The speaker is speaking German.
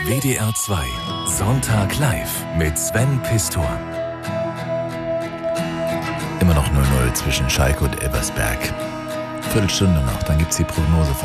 WDR 2 Sonntag live mit Sven Pistor. Immer noch 0-0 zwischen Schalke und Elversberg. Viertelstunde noch, dann gibt's die Prognose von